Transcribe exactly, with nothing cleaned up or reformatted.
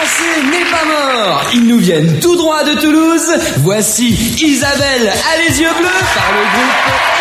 passé n'est pas mort. Ils nous viennent tout droit de Toulouse. Voici Isabelle à les yeux bleus par le groupe